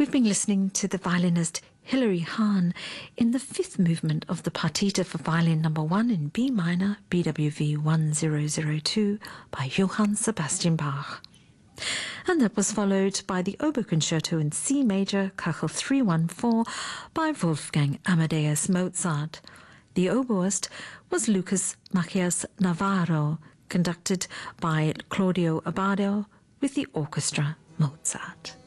We've been listening to the violinist Hilary Hahn in the fifth movement of the Partita for Violin No. 1 in B minor, BWV 1002 by Johann Sebastian Bach. And that was followed by the Oboe Concerto in C major, Köchel 314 by Wolfgang Amadeus Mozart. The oboist was Lucas Macias Navarro, conducted by Claudio Abbado with the orchestra Mozart.